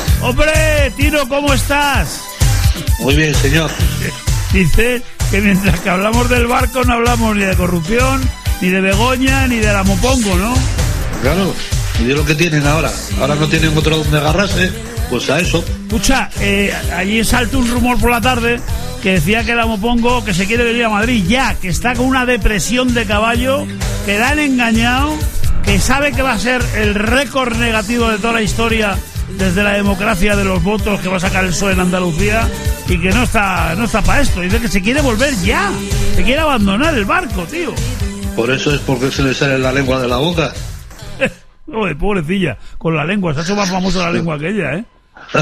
¡Hombre, Tino, ¿cómo estás? Muy bien, señor. Dice que mientras que hablamos del barco no hablamos ni de corrupción, ni de Begoña, ni de la Mopongo, ¿no? Claro, y de lo que tienen ahora. Ahora no tienen otro donde agarrarse, pues a eso. Escucha, allí saltó un rumor por la tarde que decía que la Mopongo que se quiere venir a Madrid ya, que está con una depresión de caballo, que la han engañado, que sabe que va a ser el récord negativo de toda la historia desde la democracia de los votos que va a sacar el PSOE en Andalucía y que no está para esto. Dice que se quiere volver ya, que quiere abandonar el barco, tío. Por eso es porque se le sale la lengua de la boca. Oye, pobrecilla, con la lengua, se ha hecho más famosa la lengua que ella, ¿eh?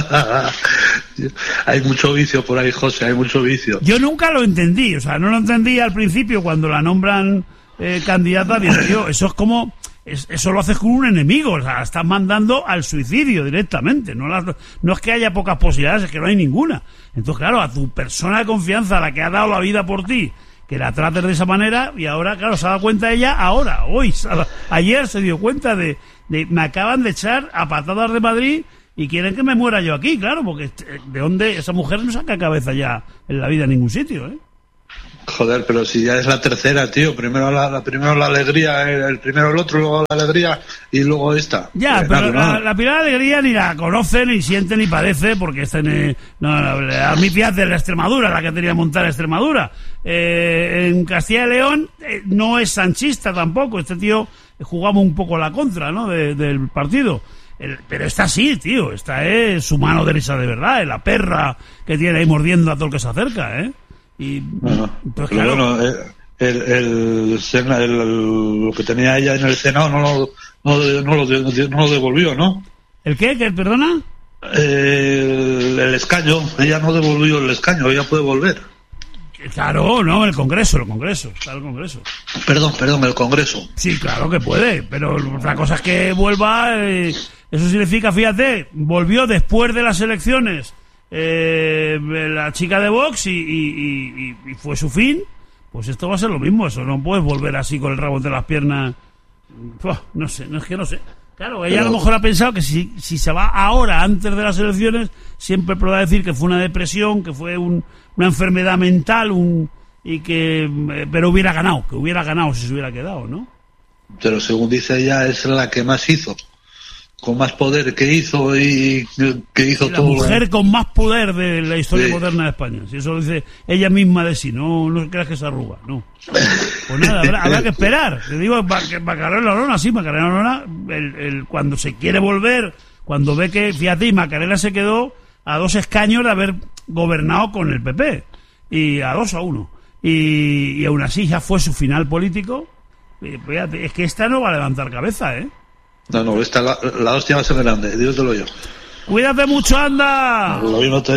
Hay mucho vicio por ahí, José, hay mucho vicio. Yo nunca lo entendí, o sea, no lo entendí al principio cuando la nombran candidata. Bien, tío, eso es como... Eso lo haces con un enemigo, o sea, estás mandando al suicidio directamente. No es que haya pocas posibilidades, es que no hay ninguna. Entonces, claro, a tu persona de confianza, a la que ha dado la vida por ti, que la trates de esa manera, y ahora, claro, se ha dado cuenta ella hoy, ayer se dio cuenta de me acaban de echar a patadas de Madrid y quieren que me muera yo aquí, claro, porque de dónde esa mujer no saca cabeza ya en la vida en ningún sitio, ¿eh? Joder, pero si ya es la tercera, tío. Primero la alegría, el primero el otro, luego la alegría y luego esta. Ya, pero la primera alegría ni la conoce, ni siente, ni padece, porque a mí fíjate, la Extremadura, la que tenía montada Extremadura. En Castilla y León no es sanchista tampoco. Este tío jugamos un poco la contra, ¿no? Del partido. Pero esta sí, tío. Esta es su mano derecha de verdad, la perra que tiene ahí mordiendo a todo el que se acerca, ¿eh? Y pues claro, bueno, lo que tenía ella en el Senado no lo devolvió, ¿no? ¿El qué? ¿Qué? ¿Perdona? El escaño. Ella no devolvió el escaño, ella puede volver. Claro, no, el Congreso. Está el Congreso. Perdón, el Congreso. Sí, claro que puede, pero otra cosa es que vuelva. Eso significa, fíjate, volvió después de las elecciones la chica de Vox y fue su fin. Pues esto va a ser lo mismo. Eso no puedes volver así con el rabo entre las piernas. No sé. Claro, ella a lo mejor ha pensado que si se va ahora, antes de las elecciones, siempre podrá decir que fue una depresión, que fue una enfermedad mental, pero hubiera ganado si se hubiera quedado, ¿no? Pero según dice ella, es la que más hizo, con más poder que hizo y que hizo la todo. La mujer con más poder de la historia moderna de España. Si eso lo dice ella misma de sí, no creas que se arruga, no. Pues nada, habrá que esperar. Te digo, Macarena Olona, sí, Macarena Olona, cuando se quiere volver, cuando ve que, fíjate, Macarena se quedó a 2 escaños de haber gobernado con el PP, y a 2-1. Y aún así ya fue su final político. Fíjate, es que esta no va a levantar cabeza, ¿eh? No, esta la hostia va a ser grande, dígotelo yo. Cuídate mucho, anda. Lo mismo te